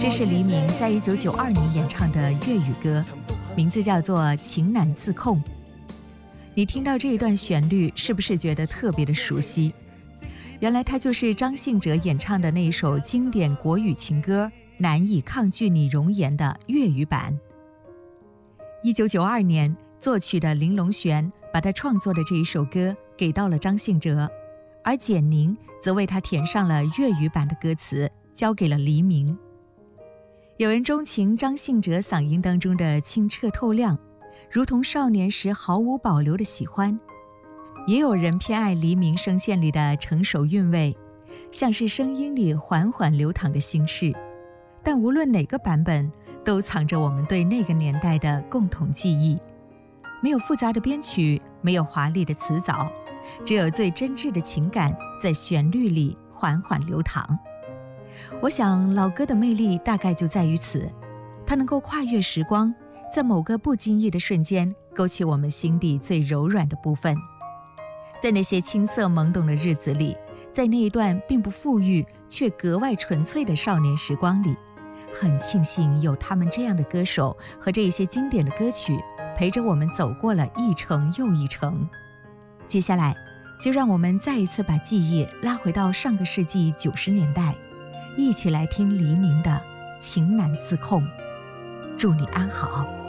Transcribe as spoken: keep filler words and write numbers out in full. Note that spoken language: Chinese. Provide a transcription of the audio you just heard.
这是黎明在一九九二年演唱的粤语歌，名字叫做《情难自控》。你听到这一段旋律，是不是觉得特别的熟悉？原来它就是张信哲演唱的那一首经典国语情歌《难以抗拒你容颜》的粤语版。一九九二年，作曲的林隆璇把他创作的这一首歌给到了张信哲，而简宁则为他填上了粤语版的歌词，交给了黎明。有人钟情张信哲嗓音当中的清澈透亮，如同少年时毫无保留的喜欢，也有人偏爱黎明声线里的成熟韵味，像是声音里缓缓流淌的心事。但无论哪个版本，都藏着我们对那个年代的共同记忆。没有复杂的编曲，没有华丽的词藻，只有最真挚的情感在旋律里缓缓流淌。我想老歌的魅力大概就在于此，它能够跨越时光，在某个不经意的瞬间勾起我们心底最柔软的部分。在那些青涩懵懂的日子里，在那一段并不富裕却格外纯粹的少年时光里，很庆幸有他们这样的歌手和这一些经典的歌曲陪着我们走过了一程又一程。接下来就让我们再一次把记忆拉回到上个世纪九十年代，一起来听黎明的《情难自控》。祝你安好。